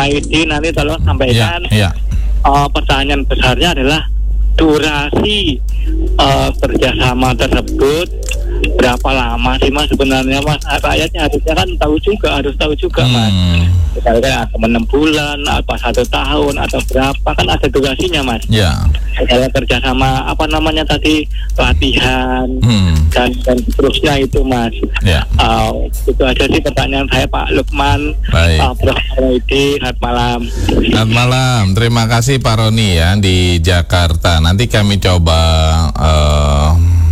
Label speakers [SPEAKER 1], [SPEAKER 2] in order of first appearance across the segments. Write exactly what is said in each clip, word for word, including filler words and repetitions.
[SPEAKER 1] Maidi nanti tolong sampaikan.
[SPEAKER 2] Ya, ya.
[SPEAKER 1] Uh, pertanyaan besarnya adalah durasi uh, kerjasama tersebut berapa lama sih mas sebenarnya mas? Rakyatnya harusnya kan tahu juga, harus tahu juga
[SPEAKER 2] hmm.
[SPEAKER 1] mas. Misalnya enam bulan, apa satu tahun atau berapa, kan ada durasinya mas.
[SPEAKER 2] Ya.
[SPEAKER 1] Kalau kerjasama apa namanya tadi pelatihan
[SPEAKER 2] hmm.
[SPEAKER 1] dan dan seterusnya itu mas.
[SPEAKER 2] Ya.
[SPEAKER 1] Uh, itu aja sih pertanyaan saya Pak Lukman.
[SPEAKER 2] Baik.
[SPEAKER 1] Uh, Prof Roni, selamat malam.
[SPEAKER 2] Selamat malam, terima kasih Pak Roni ya di Jakarta. Nanti kami coba uh,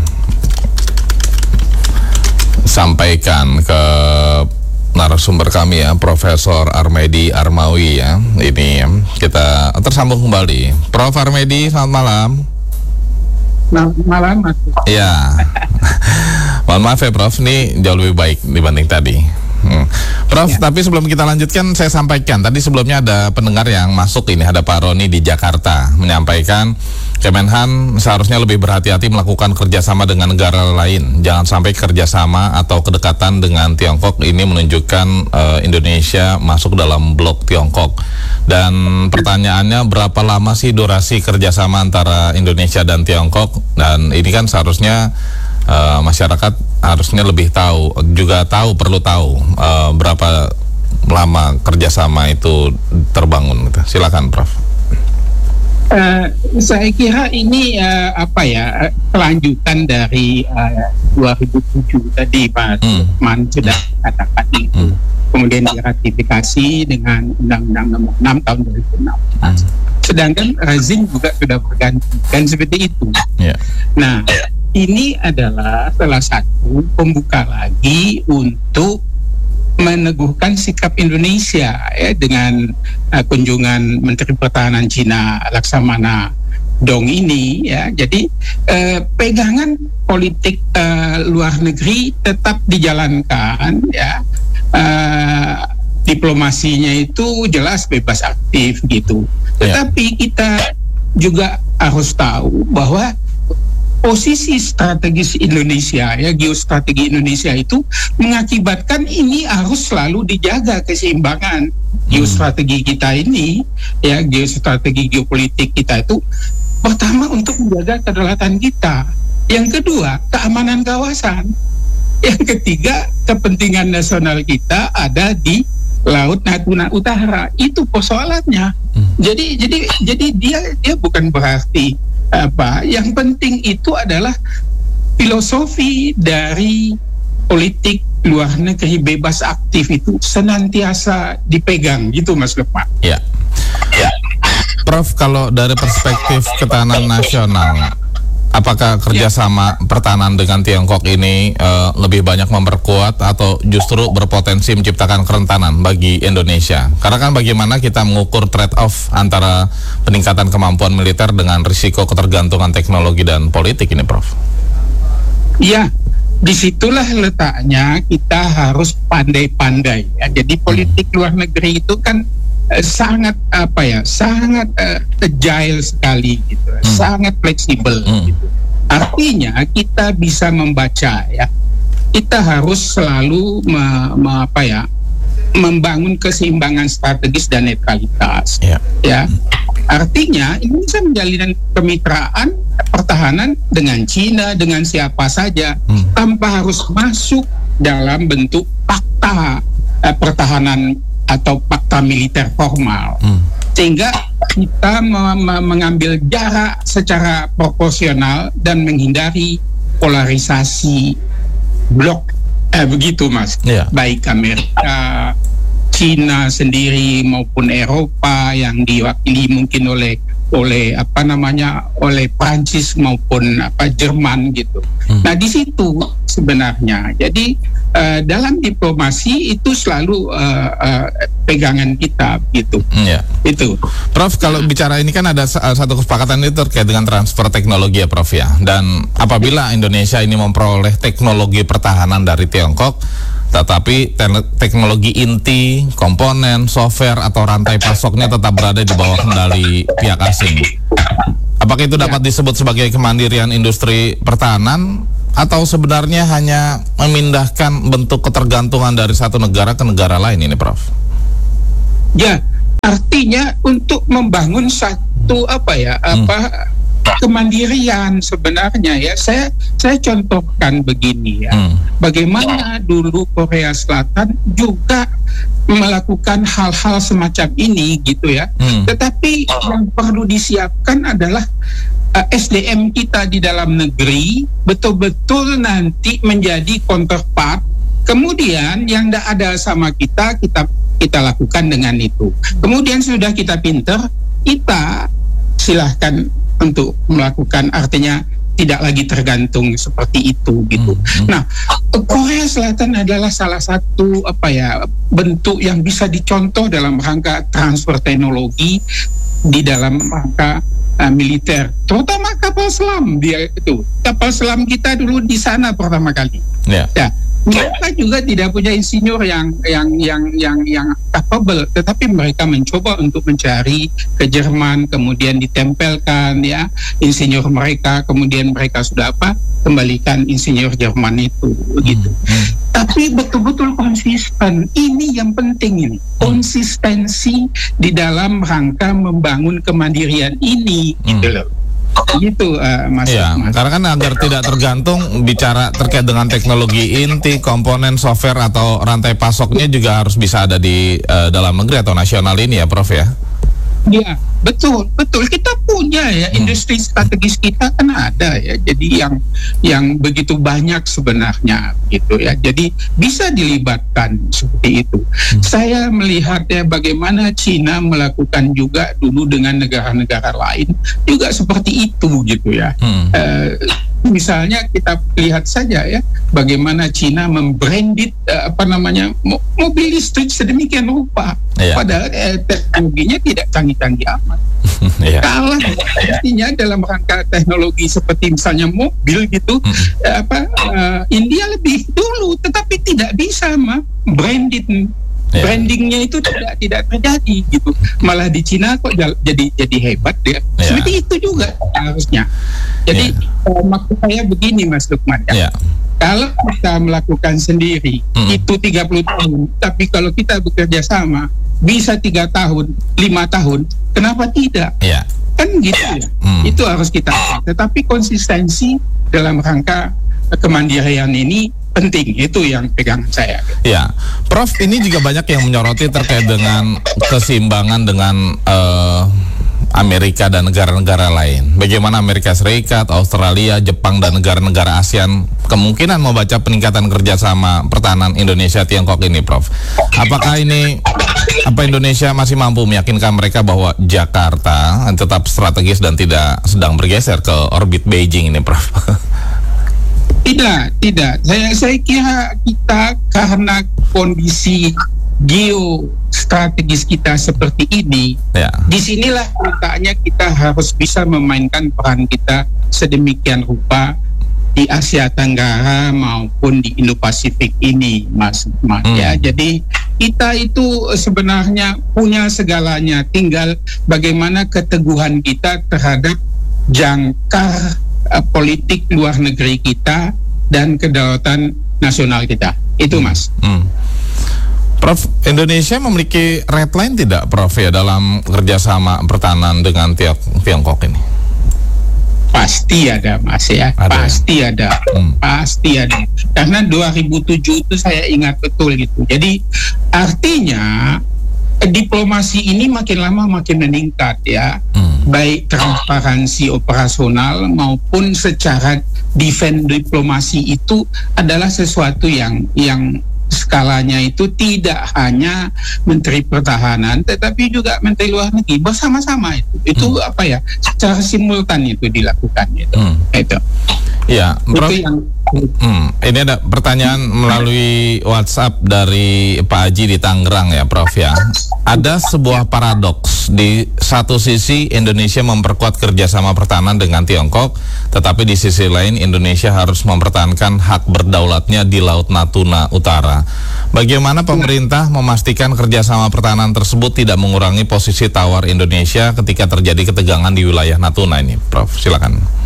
[SPEAKER 2] sampaikan ke narasumber kami ya, Profesor Armedi Armawi ya. Ini ya, kita tersambung kembali. Prof Armedi, selamat malam.
[SPEAKER 3] Selamat malam Mas.
[SPEAKER 2] Ya. Mohon maaf ya Prof, ini jauh lebih baik dibanding tadi. Hmm. Prof, ya. Tapi sebelum kita lanjutkan, saya sampaikan tadi sebelumnya ada pendengar yang masuk ini, ada Pak Roni di Jakarta menyampaikan Kemenhan seharusnya lebih berhati-hati melakukan kerjasama dengan negara lain. Jangan sampai kerjasama atau kedekatan dengan Tiongkok ini menunjukkan uh, Indonesia masuk dalam blok Tiongkok. Dan pertanyaannya, berapa lama sih durasi kerjasama antara Indonesia dan Tiongkok? Dan ini kan seharusnya uh, masyarakat harusnya lebih tahu, juga tahu, perlu tahu uh, berapa lama kerjasama itu terbangun. Silakan Prof.
[SPEAKER 3] Uh, saya kira ini uh, apa ya kelanjutan dari uh, dua ribu tujuh tadi Pak Lukman hmm. sudah katakan itu. Hmm. Kemudian diratifikasi dengan Undang-Undang Nomor enam Tahun dua ribu enam belas. Hmm. Sedangkan rezim juga sudah berganti dan seperti itu. Yeah. Nah, ini adalah salah satu pembuka lagi untuk meneguhkan sikap Indonesia ya, dengan uh, kunjungan Menteri Pertahanan Cina Laksamana Dong ini ya. Jadi uh, pegangan politik uh, luar negeri tetap dijalankan ya. Uh, diplomasinya itu jelas bebas aktif gitu. Tetapi kita juga harus tahu bahwa posisi strategis Indonesia ya, geostrategi Indonesia itu mengakibatkan ini harus selalu dijaga keseimbangan geostrategi kita ini ya, geostrategi geopolitik kita itu pertama untuk menjaga kedaulatan kita, yang kedua keamanan kawasan, yang ketiga kepentingan nasional kita ada di Laut Natuna Utara. Itu persoalannya. Hmm. Jadi jadi jadi dia dia bukan berarti apa, yang penting itu adalah filosofi dari politik luar negeri bebas aktif itu senantiasa dipegang gitu Mas Lukman.
[SPEAKER 2] Ya. Ya. Prof, kalau dari perspektif ketahanan nasional, apakah kerjasama ya. pertahanan dengan Tiongkok ini uh, lebih banyak memperkuat atau justru berpotensi menciptakan kerentanan bagi Indonesia? Karena kan bagaimana kita mengukur trade-off antara peningkatan kemampuan militer dengan risiko ketergantungan teknologi dan politik ini, Prof?
[SPEAKER 3] Iya, disitulah letaknya kita harus pandai-pandai. Ya. Jadi politik hmm. luar negeri itu kan eh, sangat apa ya, sangat eh, agile sekali gitu, hmm. sangat fleksibel. Hmm. Gitu. Artinya kita bisa membaca ya. Kita harus selalu me, me, apa ya, membangun keseimbangan strategis dan netralitas. Yeah. Ya. Artinya Indonesia menjalin kemitraan pertahanan dengan Cina, dengan siapa saja, hmm. tanpa harus masuk dalam bentuk fakta eh, pertahanan atau fakta militer formal. Hmm. Sehingga kita me- me- mengambil jarak secara proporsional dan menghindari polarisasi blok, eh, begitu Mas. Yeah. Baik Amerika, Cina sendiri maupun Eropa yang diwakili mungkin oleh oleh apa namanya oleh Prancis maupun apa Jerman gitu. Hmm. Nah di situ sebenarnya jadi uh, dalam diplomasi itu selalu uh, uh, pegangan kita gitu.
[SPEAKER 2] Hmm, ya.
[SPEAKER 3] Itu.
[SPEAKER 2] Prof, kalau bicara ini kan ada satu kesepakatan itu terkait dengan transfer teknologi ya Prof ya. Dan apabila Indonesia ini memperoleh teknologi pertahanan dari Tiongkok, tetapi te- teknologi inti, komponen, software atau rantai pasoknya tetap berada di bawah kendali pihak asing. Apakah itu dapat disebut sebagai kemandirian industri pertahanan atau sebenarnya hanya memindahkan bentuk ketergantungan dari satu negara ke negara lain ini, Prof?
[SPEAKER 3] Ya, artinya untuk membangun satu apa ya
[SPEAKER 2] Hmm.
[SPEAKER 3] apa kemandirian sebenarnya ya. Saya saya contohkan begini ya.
[SPEAKER 2] Hmm.
[SPEAKER 3] Bagaimana dulu Korea Selatan juga melakukan hal-hal semacam ini gitu ya.
[SPEAKER 2] Hmm.
[SPEAKER 3] Tetapi yang perlu disiapkan adalah uh, S D M kita di dalam negeri betul-betul nanti menjadi counterpart. Kemudian yang tidak ada sama kita, kita kita lakukan dengan itu. Kemudian sudah kita pinter, kita silahkan untuk melakukan, artinya tidak lagi tergantung seperti itu gitu.
[SPEAKER 2] Hmm.
[SPEAKER 3] Nah, Korea Selatan adalah salah satu apa ya bentuk yang bisa dicontoh dalam rangka transfer teknologi di dalam rangka uh, militer, terutama kapal selam. Dia itu kapal selam kita dulu di sana pertama kali.
[SPEAKER 2] Ya.
[SPEAKER 3] Ya, mereka juga tidak punya insinyur yang yang yang yang yang capable, tetapi mereka mencoba untuk mencari ke Jerman, kemudian ditempelkan ya insinyur mereka, kemudian mereka sudah apa kembalikan insinyur Jerman itu begitu.
[SPEAKER 2] Hmm.
[SPEAKER 3] Tapi betul-betul konsisten, ini yang penting ini, konsistensi di dalam rangka membangun kemandirian ini gitu loh. Gitu uh, Mas.
[SPEAKER 2] Ya,
[SPEAKER 3] Mas.
[SPEAKER 2] karena kan agar tidak tergantung bicara terkait dengan teknologi inti, komponen software atau rantai pasoknya juga harus bisa ada di uh, dalam negeri atau nasional ini ya, Prof ya.
[SPEAKER 3] Ya, betul, betul. Kita punya ya industri strategis kita kan ada ya. Jadi yang yang begitu banyak sebenarnya gitu ya. Jadi bisa dilibatkan seperti itu. Hmm. Saya melihat ya bagaimana Cina melakukan juga dulu dengan negara-negara lain juga seperti itu gitu ya. Hmm. Uh, Misalnya kita lihat saja ya bagaimana Cina membranded uh, apa namanya mo- mobil listrik sedemikian rupa, yeah. Padahal eh, teknologinya tidak canggih-canggih amat. Yeah. Kalah artinya dalam rangka teknologi seperti misalnya mobil gitu, mm. eh, apa uh, India lebih dulu, tetapi tidak bisa mah branded. Yeah. Brandingnya itu tidak tidak terjadi gitu, malah di Cina kok jadi jadi hebat dia. Yeah. Seperti itu juga harusnya. Jadi yeah. uh, maksud saya begini Mas Lukman ya. Yeah. Kalau kita melakukan sendiri mm. itu tiga puluh tahun, tapi kalau kita bekerja sama bisa tiga tahun, lima tahun, kenapa tidak? Yeah. Kan gitu ya. Mm. Itu harus kita. Tetapi konsistensi dalam rangka kemandirian ini penting, itu yang pegangan saya.
[SPEAKER 2] Ya, Prof, ini juga banyak yang menyoroti terkait dengan keseimbangan dengan uh, Amerika dan negara-negara lain. Bagaimana Amerika Serikat, Australia, Jepang, dan negara-negara ASEAN kemungkinan membaca peningkatan kerjasama pertahanan Indonesia Tiongkok ini, Prof. Apakah ini apa Indonesia masih mampu meyakinkan mereka bahwa Jakarta tetap strategis dan tidak sedang bergeser ke orbit Beijing ini, Prof?
[SPEAKER 3] Tidak, tidak. Saya saya kira kita karena kondisi geostrategis kita seperti ini, ya. Disinilah letaknya kita harus bisa memainkan peran kita sedemikian rupa di Asia Tenggara maupun di Indo-Pasifik ini, Mas. Mas hmm. Ya, jadi kita itu sebenarnya punya segalanya. Tinggal bagaimana keteguhan kita terhadap jangkar uh, politik luar negeri kita dan kedaulatan nasional kita. Itu Mas. Hmm.
[SPEAKER 2] Prof, Indonesia memiliki red line tidak, Prof, ya dalam kerjasama pertahanan dengan Tiongkok ini?
[SPEAKER 3] Pasti ada, Mas ya. Ada. Pasti ada. Hmm. Pasti ada. Karena dua ribu tujuh itu saya ingat betul gitu. Jadi artinya diplomasi ini makin lama makin meningkat ya. Hmm. Baik transparansi operasional maupun secara defense diplomasi itu adalah sesuatu yang yang skalanya itu tidak hanya Menteri Pertahanan tetapi juga Menteri Luar Negeri bersama-sama itu itu hmm. apa ya secara simultan itu dilakukan gitu. Hmm. Itu.
[SPEAKER 2] Ya, Prof.
[SPEAKER 3] Itu yang
[SPEAKER 2] Hmm, ini ada pertanyaan melalui WhatsApp dari Pak Haji di Tangerang ya, Prof ya. Ada sebuah paradoks, di satu sisi Indonesia memperkuat kerjasama pertahanan dengan Tiongkok, tetapi di sisi lain Indonesia harus mempertahankan hak berdaulatnya di Laut Natuna Utara. Bagaimana pemerintah memastikan kerjasama pertahanan tersebut tidak mengurangi posisi tawar Indonesia ketika terjadi ketegangan di wilayah Natuna ini, Prof? Silakan.